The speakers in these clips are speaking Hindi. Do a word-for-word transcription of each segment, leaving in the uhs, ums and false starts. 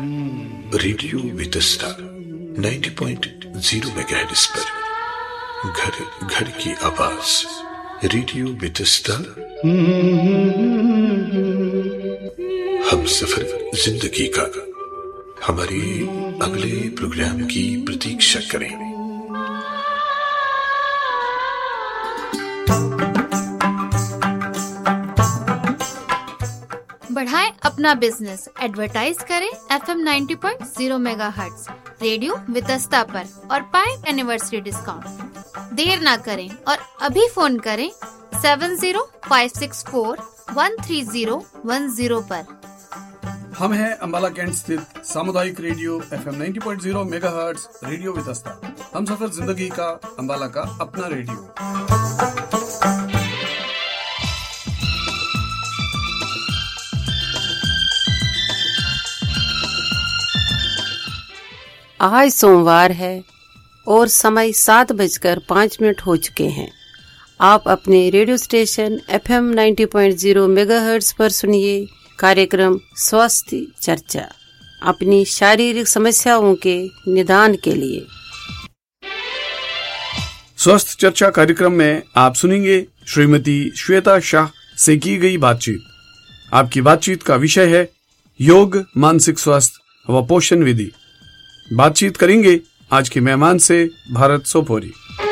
रेडियो वितस्ता नब्बे पॉइंट ज़ीरो मेगाहर्ट्ज़ पर घर घर की आवाज। रेडियो वितस्ता हम सफर जिंदगी का। हमारे अगले प्रोग्राम की प्रतीक्षा करें। बढ़ाएं अपना बिजनेस, एडवर्टाइज करें एफ एम नब्बे point zero megahertz radio Vitasta पर और पाएं एनिवर्सरी डिस्काउंट। देर ना करें और अभी फोन करें seven zero five six four one three zero one zero पर। हम हैं अंबाला कैंट स्थित सामुदायिक रेडियो एफ एम नब्बे point zero megahertz radio Vitasta. हम सफर जिंदगी का, अंबाला का अपना रेडियो। आज सोमवार है और समय सात बजकर पाँच मिनट हो चुके हैं। आप अपने रेडियो स्टेशन एफ एम नब्बे पॉइंट ज़ीरो मेगाहर्ट्ज़ पर सुनिए कार्यक्रम स्वास्थ्य चर्चा, अपनी शारीरिक समस्याओं के निदान के लिए। स्वास्थ्य चर्चा कार्यक्रम में आप सुनेंगे श्रीमती श्वेता शाह से की गई बातचीत। आपकी बातचीत का विषय है योग, मानसिक स्वास्थ्य व पोषण विधि। बातचीत करेंगे आज के मेहमान से भारत सोपोरी।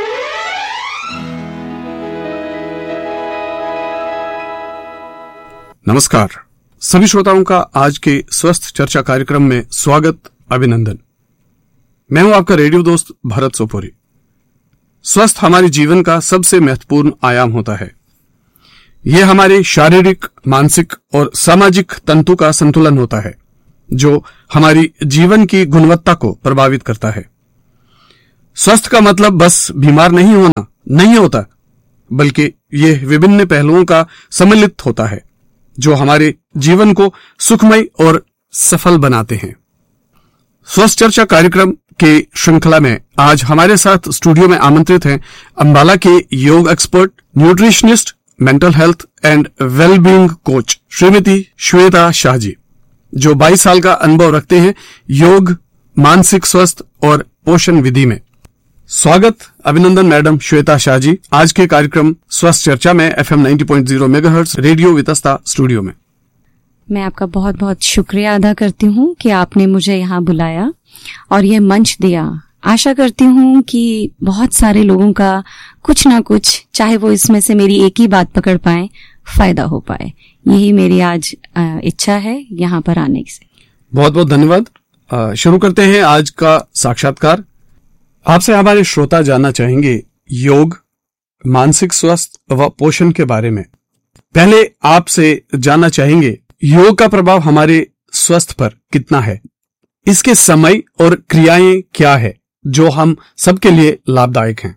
नमस्कार सभी श्रोताओं का आज के स्वस्थ चर्चा कार्यक्रम में स्वागत, अभिनंदन। मैं हूं आपका रेडियो दोस्त भारत सोपोरी। स्वस्थ हमारे जीवन का सबसे महत्वपूर्ण आयाम होता है। यह हमारे शारीरिक, मानसिक और सामाजिक तंतु का संतुलन होता है जो हमारी जीवन की गुणवत्ता को प्रभावित करता है। स्वस्थ का मतलब बस बीमार नहीं होना नहीं होता, बल्कि यह विभिन्न पहलुओं का सम्मिलित होता है जो हमारे जीवन को सुखमय और सफल बनाते हैं। स्वस्थ चर्चा कार्यक्रम के श्रृंखला में आज हमारे साथ स्टूडियो में आमंत्रित हैं अंबाला के योग expert, nutritionist, mental health and wellbeing coach Shrimati Shweta Shah ji, जो बाईस साल का अनुभव रखते हैं योग, मानसिक स्वास्थ्य और पोषण विधि में। स्वागत, अभिनंदन मैडम श्वेता शाह जी आज के कार्यक्रम स्वास्थ्य चर्चा में एफ एम नब्बे point zero megahertz radio Vitasta studio में। मैं आपका बहुत बहुत शुक्रिया अदा करती हूँ कि आपने मुझे यहाँ बुलाया और ये मंच दिया। आशा करती हूँ कि बहुत सारे लोगों का कुछ ना कुछ, चाहे वो इसमें से मेरी एक ही बात पकड़ पाए, फायदा हो पाए। यही मेरी आज इच्छा है यहाँ पर आने से। बहुत बहुत धन्यवाद। शुरू करते हैं आज का साक्षात्कार। आपसे हमारे श्रोता जानना चाहेंगे योग, मानसिक स्वास्थ्य व पोषण के बारे में। पहले आपसे जानना चाहेंगे योग का प्रभाव हमारे स्वास्थ्य पर कितना है, इसके समय और क्रियाएं क्या है जो हम सबके लिए लाभदायक हैं।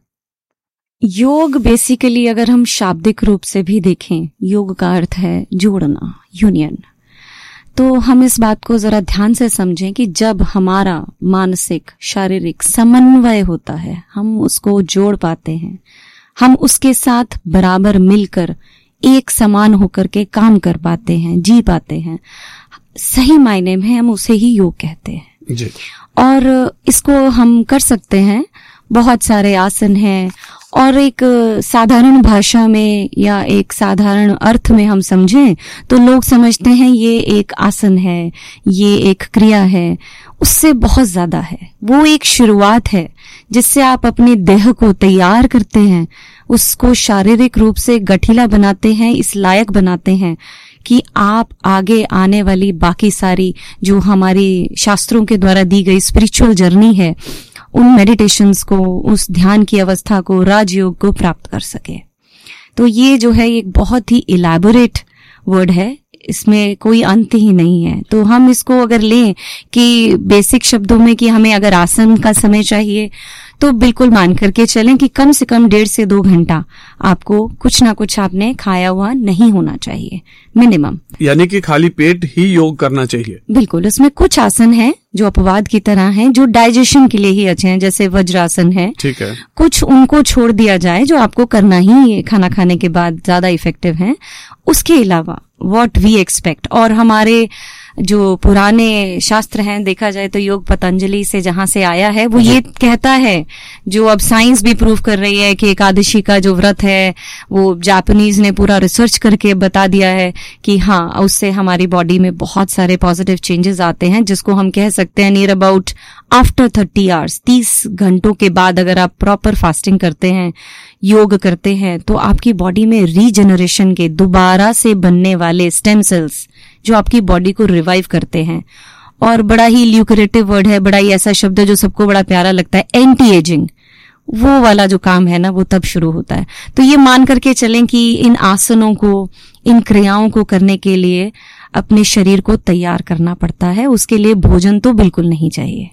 योग बेसिकली अगर हम शाब्दिक रूप से भी देखें, योग का अर्थ है जोड़ना, यूनियन। तो हम इस बात को जरा ध्यान से समझें कि जब हमारा मानसिक शारीरिक समन्वय होता है, हम उसको जोड़ पाते हैं, हम उसके साथ बराबर मिलकर एक समान होकर के काम कर पाते हैं, जी पाते हैं, सही मायने में हम उसे ही योग कहते हैं जी। और इसको हम कर सकते हैं, बहुत सारे आसन हैं और एक साधारण भाषा में या एक साधारण अर्थ में हम समझें तो लोग समझते हैं ये एक आसन है, ये एक क्रिया है। उससे बहुत ज्यादा है। वो एक शुरुआत है जिससे आप अपने देह को तैयार करते हैं, उसको शारीरिक रूप से गठीला बनाते हैं, इस लायक बनाते हैं कि आप आगे आने वाली बाकी सारी जो हमारी शास्त्रों के द्वारा दी गई स्पिरिचुअल जर्नी है, उन मेडिटेशंस को, उस ध्यान की अवस्था को, राजयोग को प्राप्त कर सके। तो ये जो है एक बहुत ही इलैबोरेट वर्ड है, इसमें कोई अंत ही नहीं है। तो हम इसको अगर लें कि बेसिक शब्दों में कि हमें अगर आसन का समय चाहिए तो बिल्कुल मान करके चलें कि कम से कम डेढ़ से दो घंटा आपको कुछ ना कुछ आपने खाया हुआ नहीं होना चाहिए, मिनिमम। यानी कि खाली पेट ही योग करना चाहिए। बिल्कुल। उसमें कुछ आसन हैं जो अपवाद की तरह हैं, जो डाइजेशन के लिए ही अच्छे हैं, जैसे वज्रासन है, ठीक है। कुछ उनको छोड़ दिया जाए जो आपको करना ही खाना खाने के बाद ज्यादा इफेक्टिव हैं। उसके अलावा व्हाट वी एक्सपेक्ट और हमारे जो पुराने शास्त्र हैं, देखा जाए तो योग पतंजलि से जहां से आया है, वो ये कहता है, जो अब साइंस भी प्रूव कर रही है कि एकादशी का जो व्रत है वो जापानीज ने पूरा रिसर्च करके बता दिया है कि हाँ, उससे हमारी बॉडी में बहुत सारे पॉजिटिव चेंजेस आते हैं, जिसको हम कह सकते हैं near about after thirty hours, तीस घंटों के बाद अगर आप प्रॉपर फास्टिंग करते हैं, योग करते हैं, तो आपकी बॉडी में रीजनरेशन के, दोबारा से बनने वाले स्टेम सेल्स जो आपकी बॉडी को रिवाइव करते हैं, और बड़ा ही ल्यूक्रेटिव वर्ड है, बड़ा ही ऐसा शब्द है जो सबको बड़ा प्यारा लगता है, एंटी एजिंग, वो वाला जो काम है ना, वो तब शुरू होता है। तो ये मान करके चलें कि इन आसनों को, इन क्रियाओं को करने के लिए अपने शरीर को तैयार करना पड़ता है, उसके लिए भोजन तो बिल्कुल नहीं चाहिए।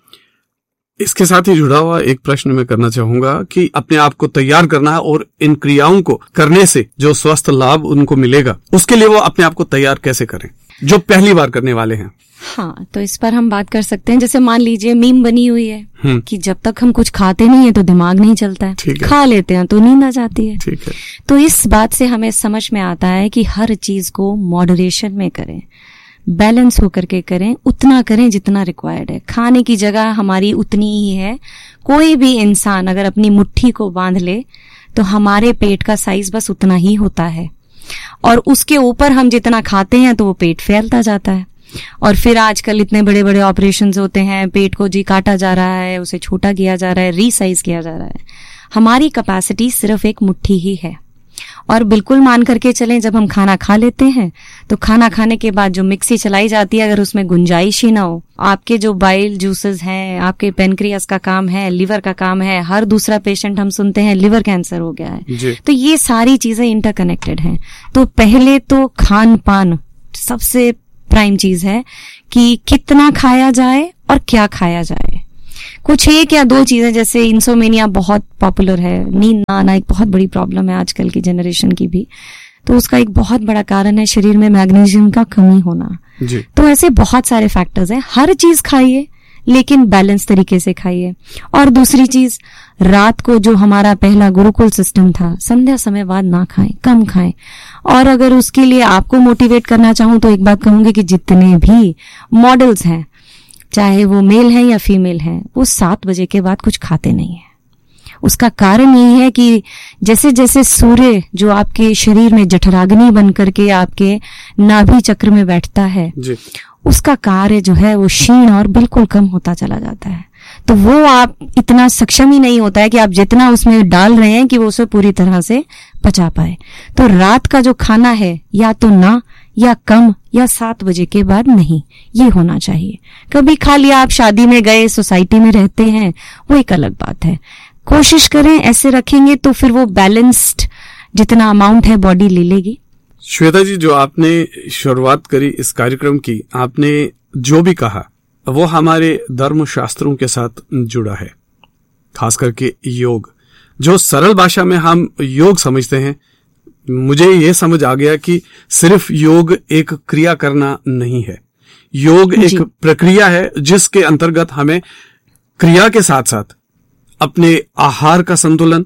इसके साथ ही जुड़ा हुआ एक प्रश्न मैं करना चाहूंगा कि अपने आप को तैयार करना है और इन क्रियाओं को करने से जो स्वस्थ लाभ उनको मिलेगा, उसके लिए वो अपने आप को तैयार कैसे करें, जो पहली बार करने वाले हैं? हाँ, तो इस पर हम बात कर सकते हैं। जैसे मान लीजिए मीम बनी हुई है कि जब तक हम कुछ खाते नहीं है तो दिमाग नहीं चलता है, है। खा लेते हैं तो नींद आ जाती है, ठीक है। तो इस बात से हमें समझ में आता है कि हर चीज को मॉडरेशन में करें, बैलेंस होकर के करें, उतना करें जितना रिक्वायर्ड है। खाने की जगह हमारी उतनी ही है। कोई भी इंसान अगर अपनी मुट्ठी को बांध ले तो हमारे पेट का साइज बस उतना ही होता है, और उसके ऊपर हम जितना खाते हैं तो वो पेट फैलता जाता है, और फिर आजकल इतने बड़े बड़े ऑपरेशंस होते हैं, पेट को जी काटा जा रहा है, उसे छोटा किया जा रहा है, रीसाइज किया जा रहा है। हमारी कैपेसिटी सिर्फ एक मुट्ठी ही है। और बिल्कुल मान करके चलें, जब हम खाना खा लेते हैं तो खाना खाने के बाद जो मिक्सी चलाई जाती है, अगर उसमें गुंजाइश ही ना हो, आपके जो बाइल जूसेस हैं, आपके पेनक्रियास का काम है, लिवर का काम है, हर दूसरा पेशेंट हम सुनते हैं लिवर कैंसर हो गया है, तो ये सारी चीजें इंटरकनेक्टेड हैं। तो पहले तो खान पान सबसे प्राइम चीज है कि कितना खाया जाए और क्या खाया जाए। कुछ एक या दो चीजें, जैसे इंसोमेनिया बहुत पॉपुलर है, नींद ना आना एक बहुत बड़ी प्रॉब्लम है आजकल की जनरेशन की भी, तो उसका एक बहुत बड़ा कारण है शरीर में मैग्नीशियम का कमी होना जी। तो ऐसे बहुत सारे फैक्टर्स हैं। हर चीज खाइए लेकिन बैलेंस तरीके से खाइए। और दूसरी चीज, रात को जो हमारा पहला गुरुकुल सिस्टम था, संध्या समय बाद ना खाएं, कम खाएं। और अगर उसके लिए आपको मोटिवेट करना चाहूं तो एक बात कहूंगी कि जितने भी मॉडल्स हैं, चाहे वो मेल हैं या फीमेल हैं, वो सात बजे के बाद कुछ खाते नहीं है। उसका कारण यही है कि जैसे जैसे सूर्य जो आपके शरीर में जठराग्नि बन करके आपके नाभि चक्र में बैठता है जी। उसका कार्य जो है वो क्षीण और बिल्कुल कम होता चला जाता है। तो वो आप इतना सक्षम ही नहीं होता है कि आप जितना उसमें डाल रहे हैं कि वो उसे पूरी तरह से पचा पाए। तो रात का जो खाना है या तो ना, या कम, या सात बजे के बाद नहीं, ये होना चाहिए। कभी खा लिया, आप शादी में गए, सोसाइटी में रहते हैं, वो एक अलग बात है। कोशिश करें ऐसे रखेंगे तो फिर वो बैलेंस्ड जितना अमाउंट है बॉडी ले लेगी। श्वेता जी, जो आपने शुरुआत करी इस कार्यक्रम की, आपने जो भी कहा वो हमारे धर्म शास्त्रों के साथ जुड़ा है, खास करके योग, जो सरल भाषा में हम योग समझते हैं। मुझे ये समझ आ गया कि सिर्फ योग एक क्रिया करना नहीं है, योग एक प्रक्रिया है जिसके अंतर्गत हमें क्रिया के साथ साथ अपने आहार का संतुलन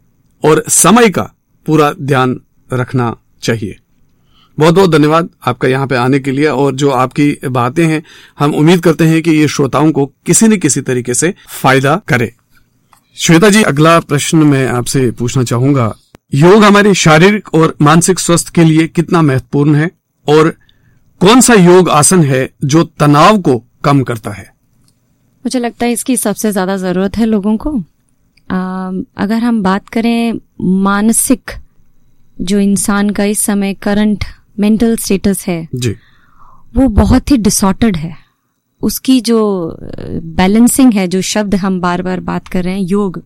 और समय का पूरा ध्यान रखना चाहिए। बहुत बहुत धन्यवाद आपका यहाँ पे आने के लिए, और जो आपकी बातें हैं हम उम्मीद करते हैं कि ये श्रोताओं को किसी न किसी तरीके से फायदा करे। श्वेता जी, अगला प्रश्न मैं आपसे पूछना चाहूंगा, योग हमारे शारीरिक और मानसिक स्वास्थ्य के लिए कितना महत्वपूर्ण है, और कौन सा योग आसन है जो तनाव को कम करता है? मुझे लगता है इसकी सबसे ज्यादा जरूरत है लोगों को। आ, अगर हम बात करें मानसिक, जो इंसान का इस समय करंट मेंटल स्टेटस है जी, वो बहुत ही डिसऑर्डर्ड है। उसकी जो बैलेंसिंग है, जो शब्द हम बार बार बात कर रहे हैं योग,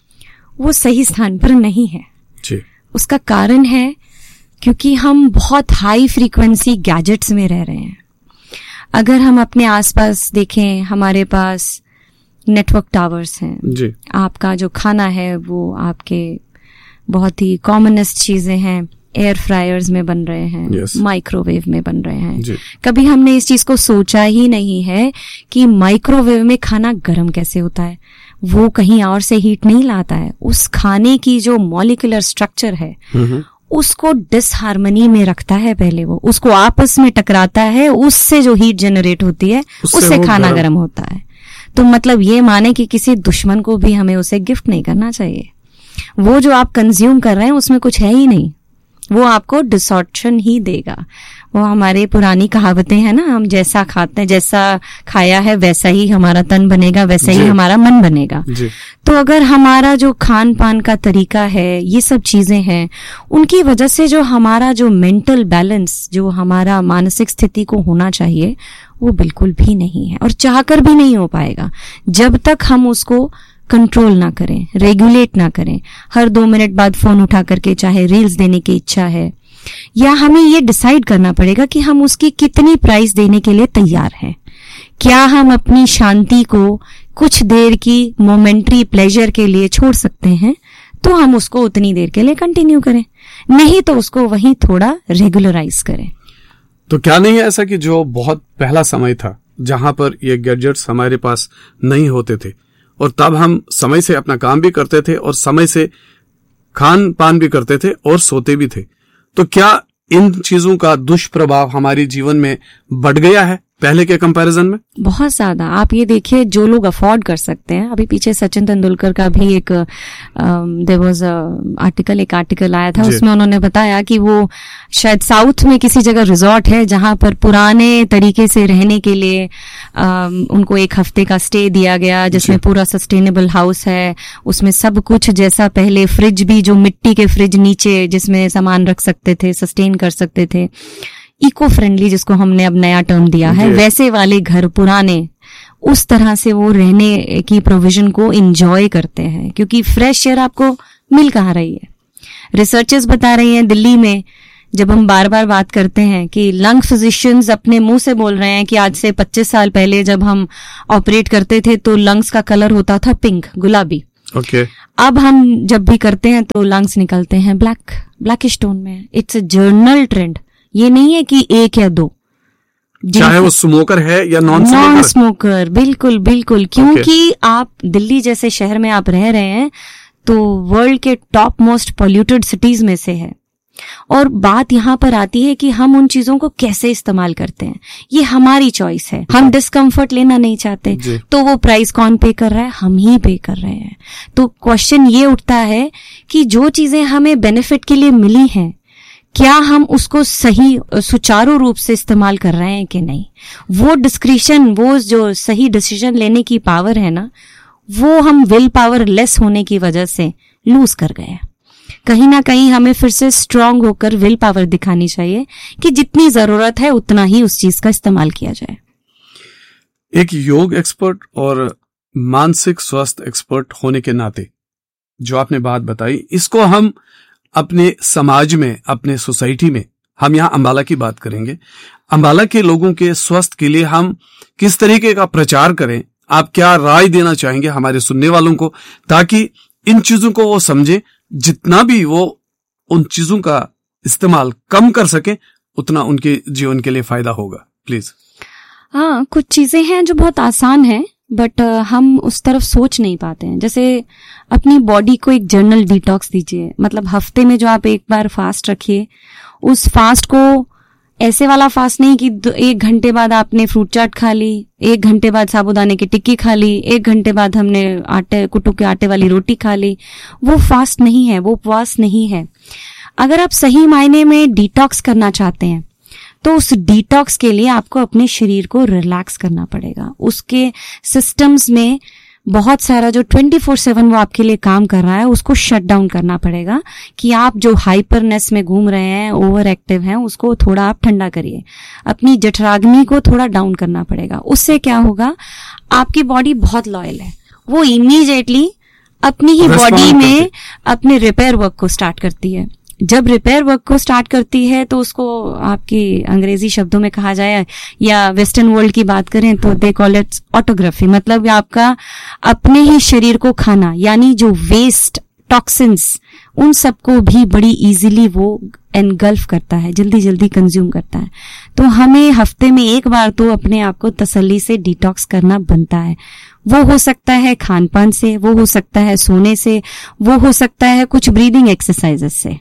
वो सही स्थान पर नहीं है जी। उसका कारण है क्योंकि हम बहुत हाई फ्रीक्वेंसी गैजेट्स में रह रहे हैं। अगर हम अपने आसपास देखें, हमारे पास नेटवर्क टावर्स हैं जी। आपका जो खाना है वो आपके बहुत ही कॉमनेस्ट चीजें हैं, एयर फ्रायर्स में बन रहे हैं, yes. माइक्रोवेव में बन रहे हैं जी। कभी हमने इस चीज को सोचा ही नहीं है कि माइक्रोवेव में खाना गर्म कैसे होता है। वो कहीं और से हीट नहीं लाता है, उस खाने की जो मॉलिक्यूलर स्ट्रक्चर है उसको डिसहार्मनी में रखता है। पहले वो उसको आपस में टकराता है, उससे जो हीट जनरेट होती है उससे खाना गर्म होता है। तो मतलब ये माने कि किसी दुश्मन को भी हमें उसे गिफ्ट नहीं करना चाहिए। वो जो आप कंज्यूम कर रहे हैं उसमें कुछ है ही नहीं, वो आपको डिसऑर्शन ही देगा। वो हमारे पुरानी कहावतें हैं ना, हम जैसा खाते हैं, जैसा खाया है वैसा ही हमारा तन बनेगा, वैसा ही हमारा मन बनेगा। तो अगर हमारा जो खान पान का तरीका है, ये सब चीजें हैं, उनकी वजह से जो हमारा जो मेंटल बैलेंस, जो हमारा मानसिक स्थिति को होना चाहिए, वो बिल्कुल भी नहीं है और चाहकर भी नहीं हो पाएगा जब तक हम उसको कंट्रोल ना करें, रेगुलेट ना करें। हर दो मिनट बाद फोन उठा करके चाहे रील्स देने की इच्छा है, या हमें ये डिसाइड करना पड़ेगा कि हम उसकी कितनी प्राइस देने के लिए तैयार हैं। क्या हम अपनी शांति को कुछ देर की मोमेंट्री प्लेजर के लिए छोड़ सकते हैं, तो हम उसको उतनी देर के लिए कंटिन्यू करें, नहीं तो उसको वहीं थोड़ा रेगुलराइज करें। तो क्या नहीं है ऐसा कि जो बहुत पहला समय था जहां पर ये गैजेट्स हमारे पास नहीं होते थे और तब हम समय से अपना काम भी करते थे और समय से खान पान भी करते थे और सोते भी थे, तो क्या इन चीजों का दुष्प्रभाव हमारे जीवन में बढ़ गया है पहले के कंपैरिजन में? बहुत ज्यादा। आप ये देखिए, जो लोग अफोर्ड कर सकते हैं, अभी पीछे सचिन तेंदुलकर का भी एक देयर वाज आर्टिकल एक आर्टिकल आया था, उसमें उन्होंने बताया कि वो शायद साउथ में किसी जगह रिजॉर्ट है जहां पर पुराने तरीके से रहने के लिए आ, उनको एक हफ्ते का स्टे दिया गया, जिसमें पूरा सस्टेनेबल हाउस है, उसमें सब कुछ जैसा पहले, फ्रिज भी जो मिट्टी के फ्रिज नीचे जिसमें सामान रख सकते थे, सस्टेन कर सकते थे, इको फ्रेंडली जिसको हमने अब नया टर्म दिया है, वैसे वाले घर पुराने, उस तरह से वो रहने की प्रोविजन को एंजॉय करते हैं, क्योंकि फ्रेश एयर आपको मिल कहाँ रही है। रिसर्चर्स बता रही हैं, दिल्ली में जब हम बार बार बात करते हैं कि लंग फिजिशियंस अपने मुंह से बोल रहे हैं कि आज से पच्चीस साल पहले जब हम ऑपरेट करते थे तो लंग्स का कलर होता था पिंक, गुलाबी। Okay okay. अब हम जब भी करते हैं तो लंग्स निकलते हैं ब्लैक, ब्लैकिश टोन में। इट्स अ जर्नल ट्रेंड, ये नहीं है कि एक या दो, चाहे वो स्मोकर है या नॉन स्मोकर। नॉन स्मोकर, बिल्कुल बिल्कुल, क्योंकि okay. आप दिल्ली जैसे शहर में आप रह रहे हैं तो वर्ल्ड के टॉप मोस्ट पॉल्यूटेड सिटीज में से है। और बात यहाँ पर आती है कि हम उन चीजों को कैसे इस्तेमाल करते हैं, ये हमारी चॉइस है। हम डिस्कम्फर्ट लेना नहीं चाहते तो वो प्राइस कौन पे कर रहा है? हम ही पे कर रहे हैं। तो क्वेश्चन ये उठता है कि जो चीजें हमें बेनिफिट के लिए मिली हैं, क्या हम उसको सही सुचारू रूप से इस्तेमाल कर रहे हैं कि नहीं? वो डिस्क्रिशन, वो जो सही डिसीजन लेने की पावर है ना, वो हम विल पावर लेस होने की वजह से लूज कर गए हैं। कहीं ना कहीं हमें फिर से स्ट्रांग होकर विल पावर दिखानी चाहिए कि जितनी जरूरत है उतना ही उस चीज का इस्तेमाल किया जाए। एक योग एक्सपर्ट और मानसिक स्वास्थ्य एक्सपर्ट होने के नाते जो आपने बात बताई, इसको हम अपने समाज में, अपने सोसाइटी में, हम यहाँ अंबाला की बात करेंगे, अंबाला के लोगों के स्वास्थ्य के लिए हम किस तरीके का प्रचार करें? आप क्या राय देना चाहेंगे हमारे सुनने वालों को, ताकि इन चीजों को वो समझें, जितना भी वो उन चीजों का इस्तेमाल कम कर सके उतना उनके जीवन के लिए फायदा होगा? प्लीज। हाँ, कुछ चीजें हैं जो बहुत आसान हैं, बट हम उस तरफ सोच नहीं पाते हैं। जैसे अपनी बॉडी को एक जर्नल डिटॉक्स दीजिए, मतलब हफ्ते में जो आप एक बार फास्ट रखिए, उस फास्ट को ऐसे वाला फास्ट नहीं कि एक घंटे बाद आपने फ्रूट चाट खा ली, एक घंटे बाद साबूदाने की टिक्की खा ली, एक घंटे बाद हमने आटे कुट्टू के आटे वाली रोटी खा ली। वो फास्ट नहीं है, वो उपवास नहीं है। अगर आप सही मायने में डिटॉक्स करना चाहते हैं तो उस डिटॉक्स के लिए आपको अपने शरीर को रिलैक्स करना पड़ेगा। उसके सिस्टम्स में बहुत सारा जो ट्वेंटी फोर सेवन वो आपके लिए काम कर रहा है, उसको शट डाउन करना पड़ेगा कि आप जो हाइपरनेस में घूम रहे हैं, ओवर एक्टिव हैं, उसको थोड़ा आप ठंडा करिए। अपनी जठराग्नि को थोड़ा डाउन करना पड़ेगा। उससे क्या होगा, आपकी बॉडी बहुत लॉयल है, वो इमीडिएटली अपनी ही बॉडी में अपने रिपेयर वर्क को स्टार्ट करती है। जब रिपेयर वर्क को स्टार्ट करती है तो उसको आपकी अंग्रेजी शब्दों में कहा जाए या वेस्टर्न वर्ल्ड की बात करें तो दे कॉल इट ऑटोग्राफी, मतलब आपका अपने ही शरीर को खाना, यानी जो वेस्ट, टॉक्सिन्स, उन सबको भी बड़ी इजीली वो एनगल्फ करता है, जल्दी जल्दी कंज्यूम करता है। तो हमें हफ्ते में एक बार तो अपने आप को तसल्ली से डिटॉक्स करना बनता है। वो हो सकता है खान पान से, वो हो सकता है सोने से, वो हो सकता है कुछ ब्रीदिंग एक्सरसाइजेस से।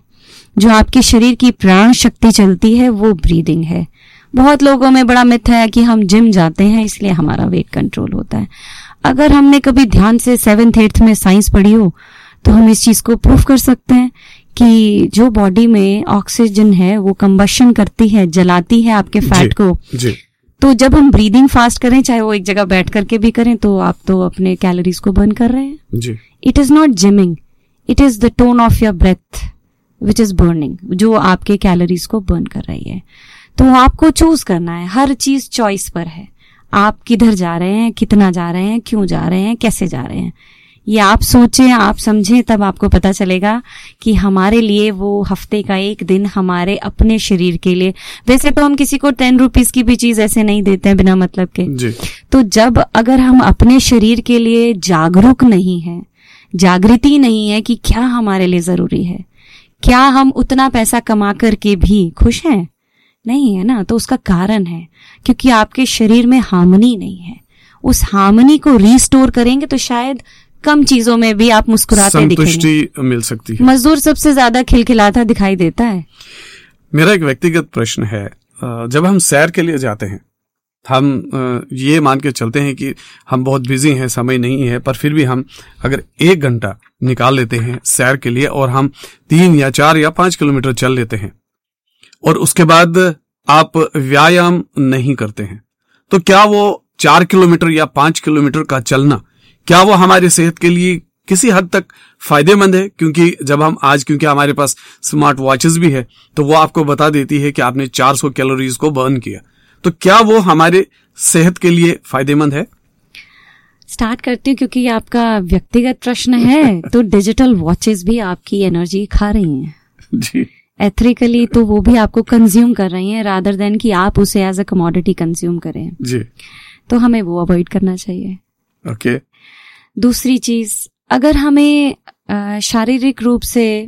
जो आपके शरीर की प्राण शक्ति चलती है वो ब्रीदिंग है। बहुत लोगों में बड़ा मिथ है कि हम जिम जाते हैं इसलिए हमारा वेट कंट्रोल होता है। अगर हमने कभी ध्यान से सेवेंथ एट्थ में साइंस पढ़ी हो तो हम इस चीज को प्रूफ कर सकते हैं कि जो बॉडी में ऑक्सीजन है वो कंबशन करती है, जलाती है आपके फैट को जी। तो जब हम ब्रीदिंग फास्ट करें, चाहे वो एक जगह बैठ करके भी करें, तो आप तो अपने कैलोरीज को बर्न कर रहे हैं जी। It is not gymming, it is the tone of your breath which is burning, जो आपके कैलोरीज को बर्न कर रही है। तो आपको चूज करना है, हर चीज चॉइस पर है। आप किधर जा रहे हैं, कितना जा रहे हैं, क्यों जा रहे हैं, कैसे जा रहे हैं, ये आप सोचें, आप समझें, तब आपको पता चलेगा कि हमारे लिए वो हफ्ते का एक दिन हमारे अपने शरीर के लिए। वैसे तो हम किसी को टेन रुपीज की भी चीज ऐसे नहीं देते हैं बिना मतलब के जी। तो जब अगर हम अपने शरीर के लिए जागरूक नहीं है, जागृति नहीं है कि क्या हमारे लिए जरूरी है, क्या हम उतना पैसा कमा करके भी खुश हैं, नहीं है ना, तो उसका कारण है क्योंकि आपके शरीर में हार्मनी नहीं है। उस हार्मनी को रिस्टोर करेंगे तो शायद कम चीजों में भी आप मुस्कुराते दिखेंगे, संतुष्टि मिल सकती है। मजदूर सबसे ज्यादा खिलखिलाता दिखाई देता है। मेरा एक व्यक्तिगत प्रश्न है, जब हम सैर के लिए जाते हैं, हम ये मान के चलते हैं कि हम बहुत बिजी हैं, समय नहीं है, पर फिर भी हम अगर एक घंटा निकाल लेते हैं सैर के लिए और हम तीन या चार या पांच किलोमीटर चल लेते हैं और उसके बाद आप व्यायाम नहीं करते हैं, तो क्या वो चार किलोमीटर या पांच किलोमीटर का चलना, क्या वो हमारी सेहत के लिए किसी हद तक फायदेमंद है? क्योंकि जब हम आज, क्योंकि हमारे पास स्मार्ट वॉचेस भी है, तो वो आपको बता देती है कि आपने चार सौ कैलोरीज को बर्न किया, तो क्या वो हमारे सेहत के लिए फायदेमंद है? स्टार्ट करती हूँ क्योंकि आपका व्यक्तिगत प्रश्न है। तो डिजिटल वॉचेस भी आपकी एनर्जी खा रही हैं जी। एथिकली तो वो भी आपको कंज्यूम कर रही हैं रादर देन कि आप उसे एज अ कमोडिटी कंज्यूम करें जी। तो हमें वो अवॉइड करना चाहिए। Okay okay. दूसरी चीज, अगर हमें शारीरिक रूप से